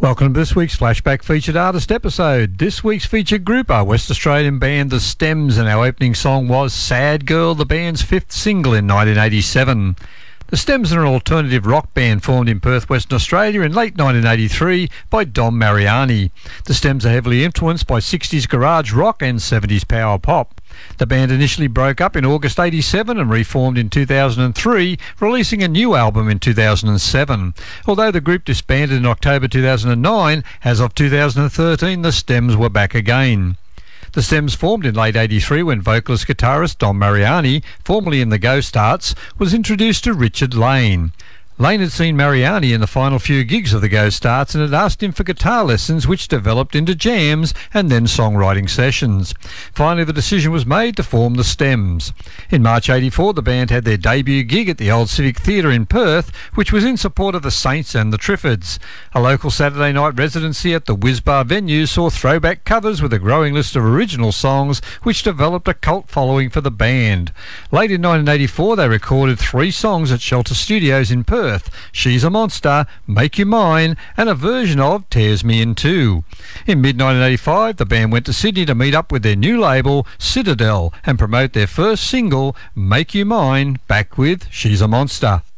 Welcome to this week's Flashback Featured Artist episode. This week's featured group are West Australian band The Stems, and our opening song was Sad Girl, the band's fifth single in 1987. The Stems are an alternative rock band formed in Perth, Western Australia in late 1983 by Dom Mariani. The Stems are heavily influenced by 60s garage rock and 70s power pop. The band initially broke up in August 87 and reformed in 2003, releasing a new album in 2007. Although the group disbanded in October 2009, as of 2013 the Stems were back again. The Stems formed in late 83 when vocalist-guitarist Dom Mariani, formerly in the Ghost Hearts, was introduced to Richard Lane. Lane had seen Mariani in the final few gigs of the Ghost Hearts and had asked him for guitar lessons, which developed into jams and then songwriting sessions. Finally, the decision was made to form the Stems. In March 84, the band had their debut gig at the Old Civic Theatre in Perth, which was in support of the Saints and the Triffids. A local Saturday night residency at the Whiz Bar venue saw throwback covers with a growing list of original songs, which developed a cult following for the band. Late in 1984, they recorded 3 songs at Shelter Studios in Perth: She's a Monster, Make You Mine, and a version of Tears Me in Two. In mid-1985, the band went to Sydney to meet up with their new label, Citadel, and promote their first single, Make You Mine, back with She's a Monster.